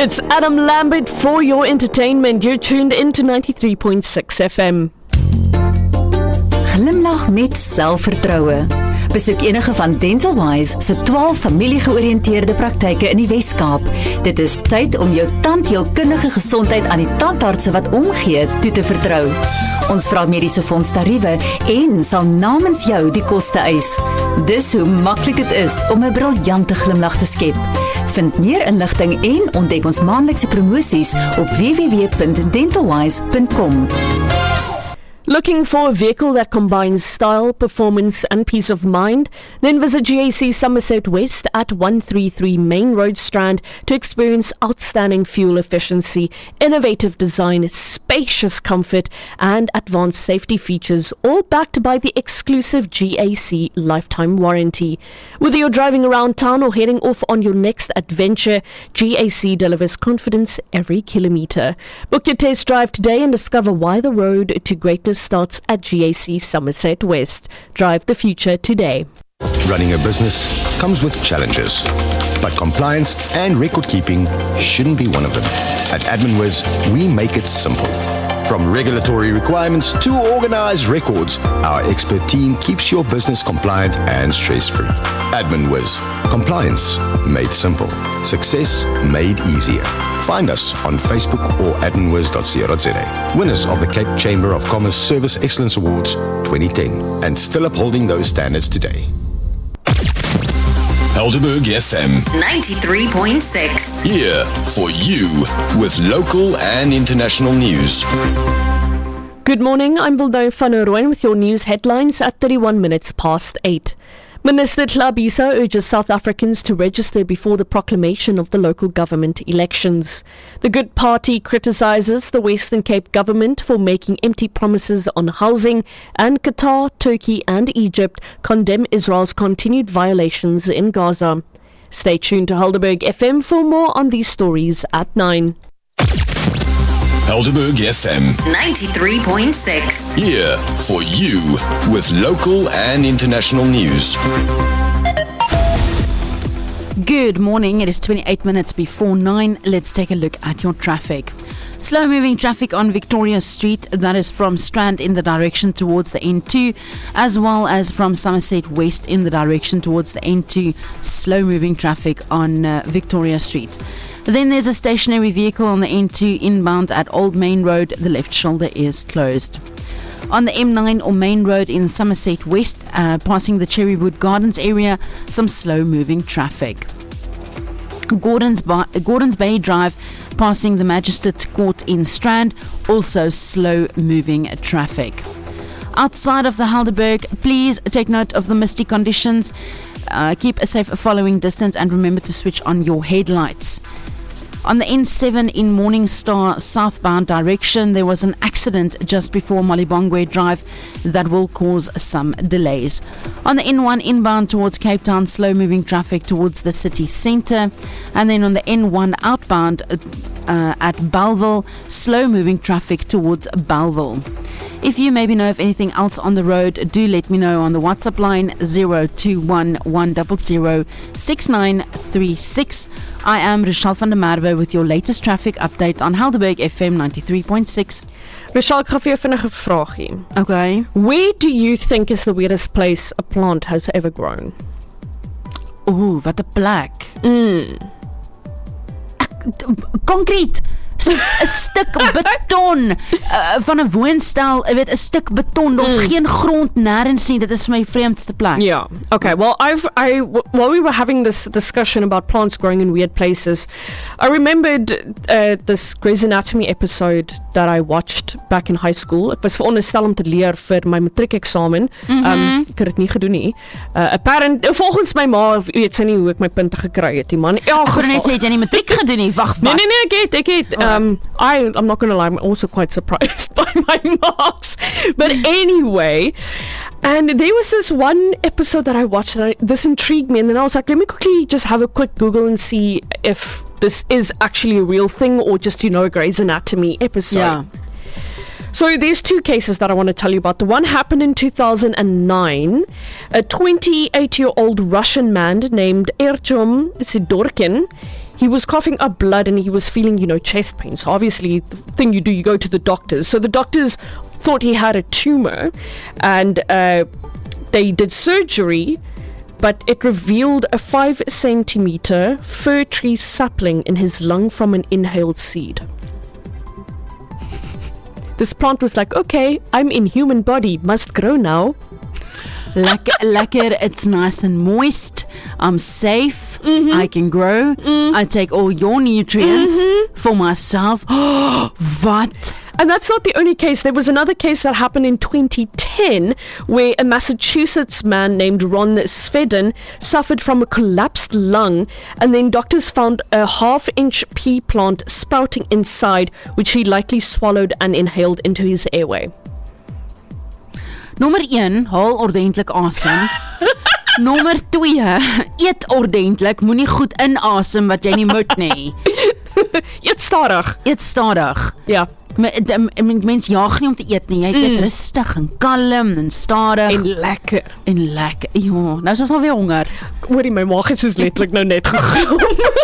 It's Adam Lambert for your entertainment. You're tuned into 93.6 FM. Glimlag met selfvertroue. Besoek enige van Dental Wise se 12 familiegeoriënteerde praktyke in die Wes-Kaap. Dit is tyd om jou tandheelkundige gesondheid aan die tandartse wat omgee toe te vertrou. Ons vra mediese fonds tariewe en sal namens jou die koste eis. Dis hoe maklik dit is om 'n briljante glimlag te skep. Vind meer inligting en ontdek ons maandelikse promosies op www.dentalwise.com. Looking for a vehicle that combines style, performance and peace of mind? Then visit GAC Somerset West at 133 Main Road Strand to experience outstanding fuel efficiency, innovative design, spacious comfort and advanced safety features, all backed by the exclusive GAC lifetime warranty. Whether you're driving around town or heading off on your next adventure, GAC delivers confidence every kilometre. Book your test drive today and discover why the road to greatness starts at GAC Somerset West. Drive the future today. Running a business comes with challenges, but compliance and record keeping shouldn't be one of them. At AdminWiz, we make it simple. From regulatory requirements to organized records, our expert team keeps your business compliant and stress-free. AdminWiz, compliance made simple, success made easier. Find us on Facebook or adminwiz.co.za. Winners of the Cape Chamber of Commerce Service Excellence Awards 2010 and still upholding those standards today. Helderberg FM 93.6. Here for you with local and international news. Good morning, I'm Vildo van Rooyen with your news headlines at 31 minutes past 8. Minister Tlhabisa urges South Africans to register before the proclamation of the local government elections. The Good Party criticizes the Western Cape government for making empty promises on housing, and Qatar, Turkey and Egypt condemn Israel's continued violations in Gaza. Stay tuned to Helderberg FM for more on these stories at 9. Helderberg FM 93.6. Here for you with local and international news. Good morning, it is 28 minutes before 9. Let's take a look at your traffic. Slow moving traffic on Victoria Street, that is from Strand in the direction towards the N2, as well as from Somerset West in the direction towards the N2. Slow moving traffic on Victoria Street. Then there's a stationary vehicle on the N2 inbound at Old Main Road. The left shoulder is closed. On the M9 or Main Road in Somerset West, passing the Cherrywood Gardens area, some slow moving traffic. Gordons Bay Drive, passing the Magistrates Court in Strand, also slow moving traffic. Outside of the Helderberg, please take note of the misty conditions. Keep a safe following distance and remember to switch on your headlights. On the N7 in Morningstar southbound direction, there was an accident just before Malibongwe Drive that will cause some delays. On the N1 inbound towards Cape Town, slow moving traffic towards the city centre. And then on the N1 outbound at Bellville, slow moving traffic towards Bellville. If you maybe know of anything else on the road, do let me know on the WhatsApp line 021-100-6936. I am Rochelle van der Merwe with your latest traffic update on Helderberg FM 93.6. Rochelle, ek gaan vir jou vinnige vraagie. Okay. Where do you think is the weirdest place a plant has ever grown? Ooh, wat 'n plek. Concrete. Soos 'n stuk beton van 'n woonstel, jy weet, 'n stuk beton. Daar's geen grond nêrens nie. Dit is my vreemdste plek. Yeah. Okay. Well, while we were having this discussion about plants growing in weird places, I remembered this Grey's Anatomy episode that I watched back in high school. Ek was veronderstel om te leer vir my matriekeksamen. Ek het dit nie gedoen nie. Volgens my ma weet sy nie hoe ek my punte gekry het nie, man. Ek kon net sê jy het nie matriek gedoen nie. Wag. Nee, ek het. I'm not going to lie, I'm also quite surprised by my marks. But anyway, and there was this one episode that I watched that this intrigued me, and then I was like, let me quickly just have a quick Google and see if this is actually a real thing or just, a Grey's Anatomy episode. Yeah. So there's two cases that I want to tell you about. The one happened in 2009. A 28-year-old Russian man named Artyom Sidorkin, he was coughing up blood and he was feeling, chest pain. So obviously, the thing you do, you go to the doctors. So the doctors thought he had a tumor, and they did surgery, but it revealed a 5-centimeter fir tree sapling in his lung from an inhaled seed. This plant was like, okay, I'm in human body, must grow now. Lekker, it's nice and moist. I'm safe. I can grow. I take all your nutrients for myself. What? And that's not the only case. There was another case that happened in 2010 where a Massachusetts man named Ron Svedden suffered from a collapsed lung, and then doctors found a 1/2-inch pea plant sprouting inside, which he likely swallowed and inhaled into his airway. Nommer 1, haal ordentlik asem. Nommer 2, eet ordentlik, moenie goed inasem wat jy nie moet nie. Eet stadig. Eet stadig. Ja. Mens jaag nie om te eet nie, jy eet rustig en kalm en stadig. En lekker. Ja, nou is ons al weer honger. Hoorie, my maag is letterlik nou net gegaan.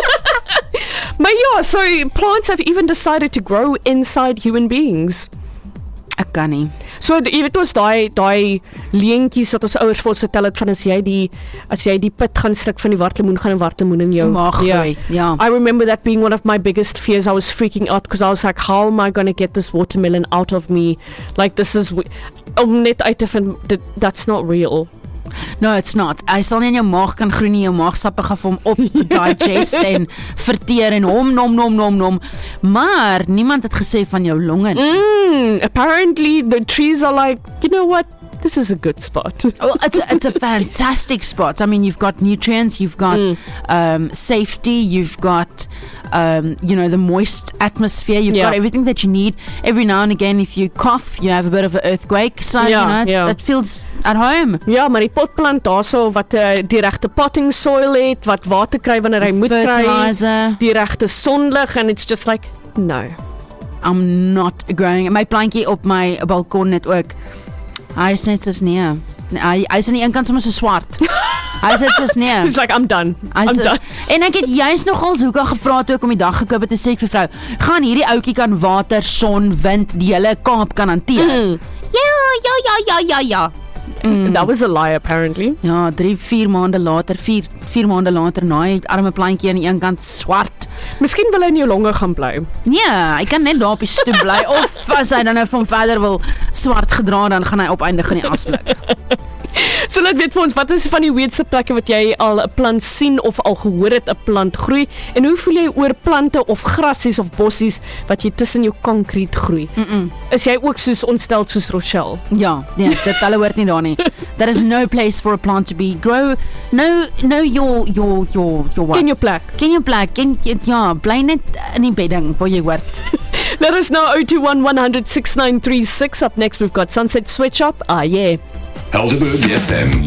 Maar ja, so plants have even decided to grow inside human beings. Ek kan nie. So jy weet ons daai leentjies wat ons ouers vir ons vertel het van as jy die pit gaan sluk van die wartlemoen, gaan 'n wartlemoen in jou maag groei. Ja. I remember that being one of my biggest fears. I was freaking out because I was like, how am I going to get this watermelon out of me? Like this is om net uit te vind that's not real. No, it's not. Hy sal nie in jou maag kan groei nie, jou maagsappe gaan vir hom op digest en verteer en nom. Maar niemand het gesê van jou longe nie. Apparently the trees are like, you know what? This is a good spot. Well, it's a fantastic spot. I mean, you've got nutrients, you've got safety, you've got the moist atmosphere, you've got everything that you need. Every now and again, if you cough, you have a bit of an earthquake, so it feels at home. Ja, maar die potplant daarso wat die regte potting soil het, wat water kry wanneer hy moet kry, die regte sonlig, and it's just like, no. I'm not growing. My plantjie op my balkon net ook. Hy is net soos nee. Hy is aan die een kant sommer so swart. Hy sê soos nee. He's like, I'm done. I'm done. En ek het juist nogal Hoeka gevra toe ek om die dag gekoop het, te sê ek vir vrou, gaan hierdie ouetjie kan water, son, wind, die hele Kaap kan hanteer. Ja. That was a lie apparently. Ja, 4 maande later, 4 maande later, naai arme plantjie aan die een kant swart. Miskien wil hy in jou longe gaan bly. Nee, hy kan net daar op die stoep bly, of as hy dan nou van verder wil swart gedra, dan gaan hy opeindig in die asblik. So laat weet vir ons, wat is van die weirdste plekke wat jy al 'n plant sien of al gehoor het 'n plant groei, en hoe voel jy oor plante of grasies of bossies wat jy tussen jou konkreet groei? Is jy ook soos ontsteld soos Rochelle? Ja, dit hulle hoort nie daar nie. There is no place for a plant to be grow. No your what? Ken jou plek. Ja, bly net in die bedding waar jy hoort. Let us know 021-100-6936. Up next we've got Sunset Switch Up. Yeah. Helderberg FM